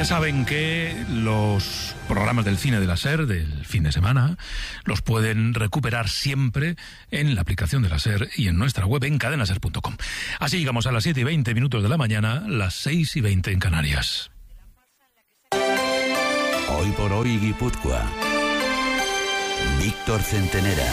Ustedes saben que los programas del cine de la SER del fin de semana los pueden recuperar siempre en la aplicación de la SER y en nuestra web en cadenaser.com. Así llegamos a las 7:20 de la mañana, las 6:20 en Canarias. Hoy por hoy Guipúzcoa. Víctor Centenera.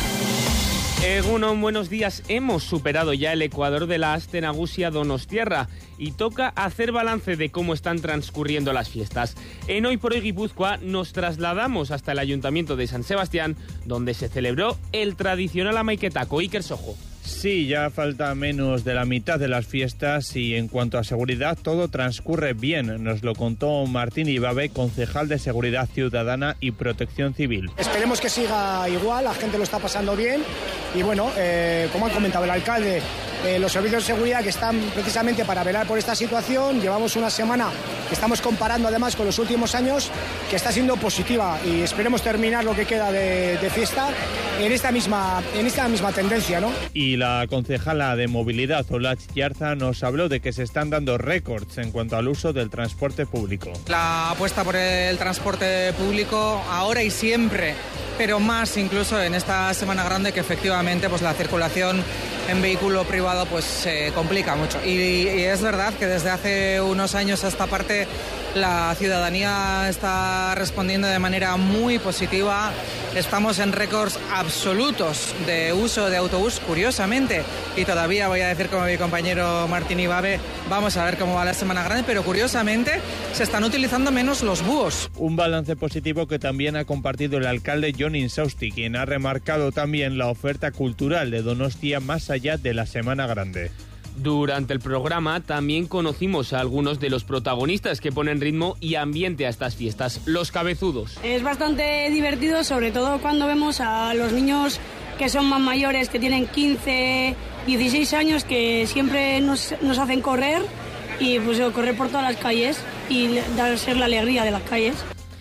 Egunon, buenos días. Hemos superado ya el ecuador de la Aste Nagusia Donostiarra y toca hacer balance de cómo están transcurriendo las fiestas. En Hoy por Hoy Guipúzcoa nos trasladamos hasta el Ayuntamiento de San Sebastián, donde se celebró el tradicional amaiquetaco. Iker Sojo. Sí, ya falta menos de la mitad de las fiestas y en cuanto a seguridad todo transcurre bien. Nos lo contó Martín Ibabe, concejal de Seguridad Ciudadana y Protección Civil. Esperemos que siga igual, la gente lo está pasando bien y bueno, como ha comentado el alcalde, los servicios de seguridad que están precisamente para velar por esta situación. Llevamos una semana que estamos comparando además con los últimos años, que está siendo positiva y esperemos terminar lo que queda de fiesta en esta misma tendencia, ¿no? Y la concejala de Movilidad, Olach Yarza, nos habló de que se están dando récords en cuanto al uso del transporte público. La apuesta por el transporte público ahora y siempre, pero más incluso en esta Semana Grande, que efectivamente pues la circulación en vehículo privado pues se complica mucho. Y es verdad que desde hace unos años a esta parte la ciudadanía está respondiendo de manera muy positiva. Estamos en récords absolutos de uso de autobús, curiosamente, y todavía voy a decir como mi compañero Martín Ibabe, vamos a ver cómo va la Semana Grande, pero curiosamente se están utilizando menos los búhos. Un balance positivo que también ha compartido el alcalde Jon Insausti, quien ha remarcado también la oferta cultural de Donostia más allá de la Semana Grande. Durante el programa también conocimos a algunos de los protagonistas que ponen ritmo y ambiente a estas fiestas, los cabezudos. Es bastante divertido, sobre todo cuando vemos a los niños que son más mayores, que tienen 15, 16 años, que siempre nos hacen correr y pues correr por todas las calles y ser la alegría de las calles.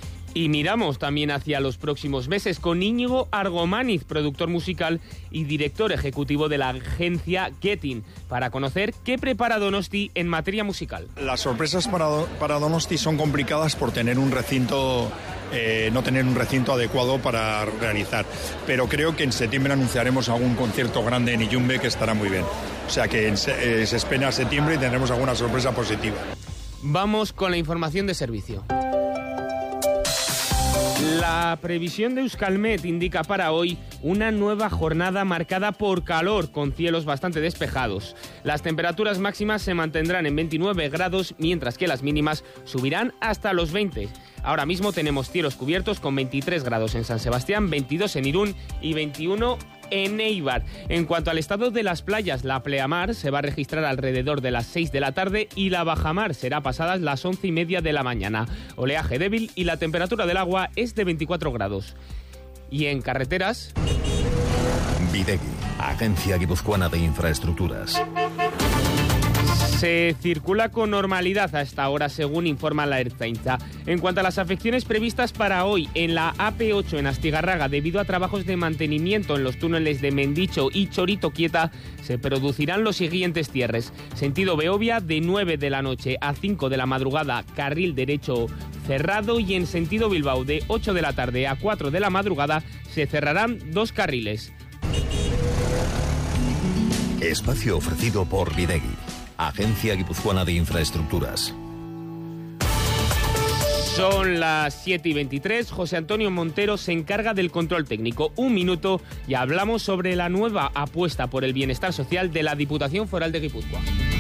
Y miramos también hacia los próximos meses con Íñigo Argomaniz, productor musical y director ejecutivo de la agencia Getting, para conocer qué prepara Donosti en materia musical. Las sorpresas para Donosti son complicadas por tener un recinto, no tener un recinto adecuado para realizar. Pero creo que en septiembre anunciaremos algún concierto grande en Iyumbe que estará muy bien. O sea que se espera septiembre y tendremos alguna sorpresa positiva. Vamos con la información de servicio. La previsión de Euskalmet indica para hoy una nueva jornada marcada por calor, con cielos bastante despejados. Las temperaturas máximas se mantendrán en 29 grados, mientras que las mínimas subirán hasta los 20. Ahora mismo tenemos cielos cubiertos con 23 grados en San Sebastián, 22 en Irún y 21 en Eibar. En cuanto al estado de las playas, la pleamar se va a registrar alrededor de las 6 de la tarde y la bajamar será pasadas las 11:30 de la mañana. Oleaje débil y la temperatura del agua es de 24 grados. Y en carreteras... Bidegui, Agencia Guipuzcoana de Infraestructuras. Se circula con normalidad a esta hora, según informa la Ertzaintza. En cuanto a las afecciones previstas para hoy en la AP8 en Astigarraga, debido a trabajos de mantenimiento en los túneles de Mendicho y Choritoquieta, se producirán los siguientes cierres. Sentido Beovia, de 9 de la noche a 5 de la madrugada, carril derecho cerrado, y en sentido Bilbao, de 8 de la tarde a 4 de la madrugada, se cerrarán 2 carriles. Espacio ofrecido por Bidegui, Agencia Guipuzcoana de Infraestructuras. Son las 7:23, José Antonio Montero se encarga del control técnico. Un minuto y hablamos sobre la nueva apuesta por el bienestar social de la Diputación Foral de Guipúzcoa.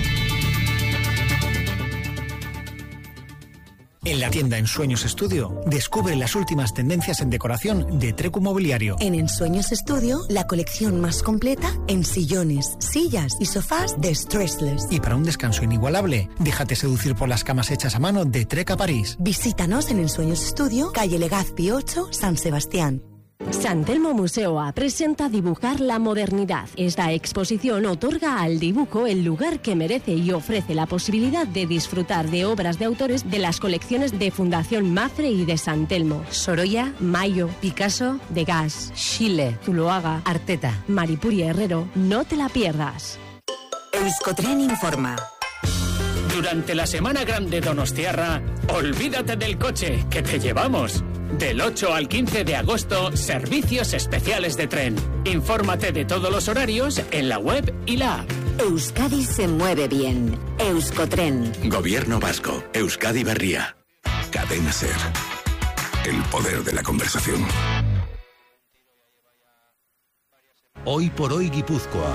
En la tienda Ensueños Estudio, descubre las últimas tendencias en decoración de Trecu Mobiliario. En Ensueños Estudio, la colección más completa en sillones, sillas y sofás de Stressless. Y para un descanso inigualable, déjate seducir por las camas hechas a mano de Treca París. Visítanos en Ensueños Estudio, calle Legazpi 8, San Sebastián. San Telmo Museoa presenta Dibujar la modernidad. Esta exposición otorga al dibujo el lugar que merece y ofrece la posibilidad de disfrutar de obras de autores de las colecciones de Fundación Mafre y de San Telmo. Sorolla, Mayo, Picasso, Degas, Schiele, Zuloaga, Arteta, Maripuri Herrero. No te la pierdas. Euskotren informa. Durante la Semana Grande Donostiarra, olvídate del coche, que te llevamos. Del 8 al 15 de agosto, servicios especiales de tren. Infórmate de todos los horarios en la web y la app. Euskadi se mueve bien. Euskotren. Gobierno vasco. Euskadi Berria. Cadena SER. El poder de la conversación. Hoy por hoy Guipúzcoa.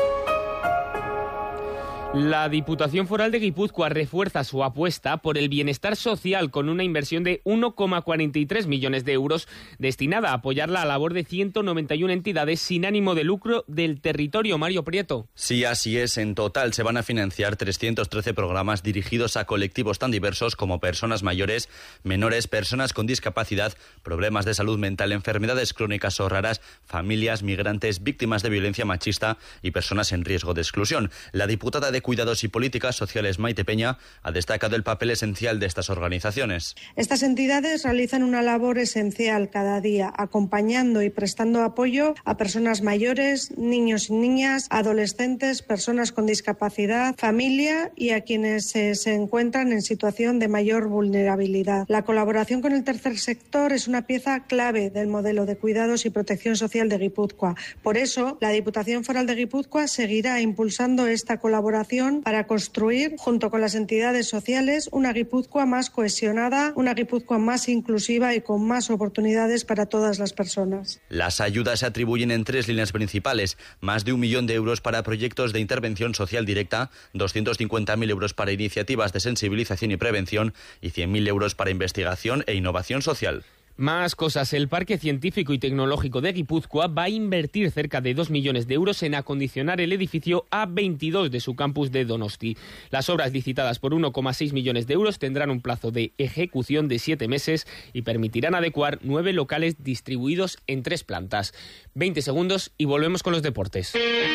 La Diputación Foral de Guipúzcoa refuerza su apuesta por el bienestar social con una inversión de 1,43 millones de euros destinada a apoyar la labor de 191 entidades sin ánimo de lucro del territorio. Mario Prieto. Sí, así es. En total se van a financiar 313 programas dirigidos a colectivos tan diversos como personas mayores, menores, personas con discapacidad, problemas de salud mental, enfermedades crónicas o raras, familias, migrantes, víctimas de violencia machista y personas en riesgo de exclusión. La diputada de Cuidados y Políticas Sociales, Maite Peña, ha destacado el papel esencial de estas organizaciones. Estas entidades realizan una labor esencial cada día, acompañando y prestando apoyo a personas mayores, niños y niñas, adolescentes, personas con discapacidad, familia y a quienes se encuentran en situación de mayor vulnerabilidad. La colaboración con el tercer sector es una pieza clave del modelo de cuidados y protección social de Guipúzcoa. Por eso, la Diputación Foral de Guipúzcoa seguirá impulsando esta colaboración para construir, junto con las entidades sociales, una Guipúzcoa más cohesionada, una Guipúzcoa más inclusiva y con más oportunidades para todas las personas. Las ayudas se atribuyen en 3 líneas principales: más de 1 millón de euros para proyectos de intervención social directa, 250.000 euros para iniciativas de sensibilización y prevención y 100.000 euros para investigación e innovación social. Más cosas. El Parque Científico y Tecnológico de Guipúzcoa va a invertir cerca de 2 millones de euros en acondicionar el edificio A22 de su campus de Donosti. Las obras licitadas por 1,6 millones de euros tendrán un plazo de ejecución de 7 meses y permitirán adecuar 9 locales distribuidos en 3 plantas. 20 segundos y volvemos con los deportes.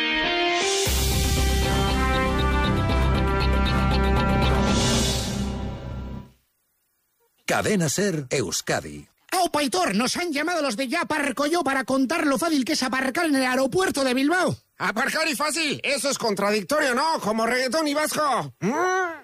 Cadena SER Euskadi. ¡Aupa, Aitor! Nos han llamado los de Ya Aparco Yo para contar lo fácil que es aparcar en el aeropuerto de Bilbao. Aparcar y fácil, eso es contradictorio, ¿no? Como reggaetón y vasco.